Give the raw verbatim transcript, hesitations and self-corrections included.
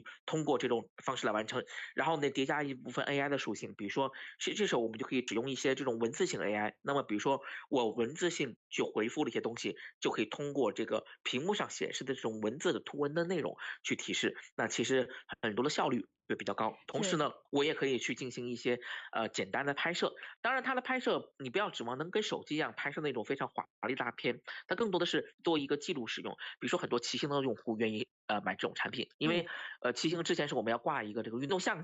通过这种方式来完成，然后呢叠加一部分 A I 的属性，比如说是这时候我们就可以只用一些这种文字性 A I， 那么比如说我文字性去回复了一些东西，就可以通过这个屏幕上显示的这种文字的图文的内容去提示，那其实很多的效率会比较高。同时呢，我也可以去进行一些呃简单的拍摄，当然它的拍摄你不要指望能跟手机一样拍摄那种非常华丽大片，它更多的是做一个记录使用。比如说很多骑行的用户愿意呃买这种产品，因为呃骑行之前是我们要挂一个这个运动相